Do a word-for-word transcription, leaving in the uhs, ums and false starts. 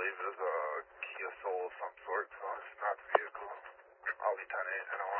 believe it is a Kia Soul of some sort, so it's not the vehicle. I'll be ten eight, I don't